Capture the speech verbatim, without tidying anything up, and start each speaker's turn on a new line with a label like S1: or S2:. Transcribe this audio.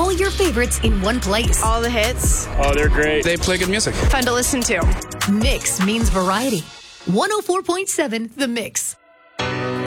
S1: all your favorites in one place.
S2: All the hits.
S3: Oh, they're great.
S4: They play good music.
S2: Fun to listen to.
S1: Mix means variety. one oh four point seven The Mix.